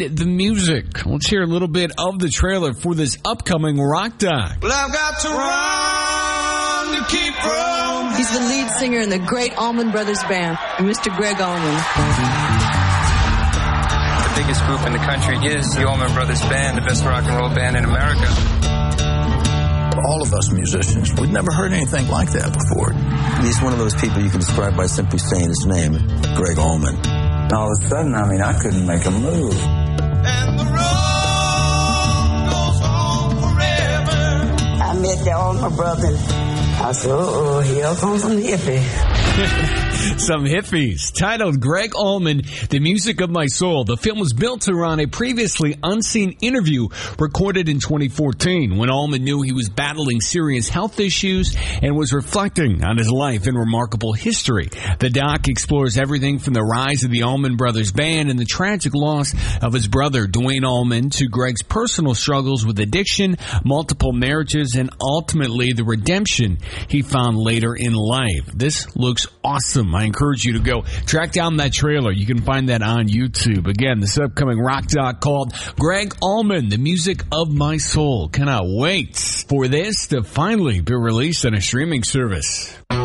the music. Let's hear a little bit of the trailer for this upcoming rock doc. Well, I've got to run to keep from. He's the lead singer in the great Allman Brothers Band, Mr. Greg Allman. The biggest group in the country is the Allman Brothers Band, the best rock and roll band in America. All of us musicians, we've never heard anything like that before. He's one of those people you can describe by simply saying his name, Greg Allman. All of a sudden, I couldn't make a move. And the road goes on forever. I met the Allman Brothers. I said, here comes some hippie. Some hippies. Titled Greg Allman, The Music of My Soul. The film was built around a previously unseen interview recorded in 2014 when Allman knew he was battling serious health issues and was reflecting on his life and remarkable history. The doc explores everything from the rise of the Allman Brothers Band and the tragic loss of his brother, Duane Allman, to Greg's personal struggles with addiction, multiple marriages, and ultimately the redemption he found later in life. This looks awesome. I encourage you to go track down that trailer. You can find that on YouTube. Again, this upcoming rock doc called Greg Allman, The Music of My Soul. Cannot wait for this to finally be released on a streaming service.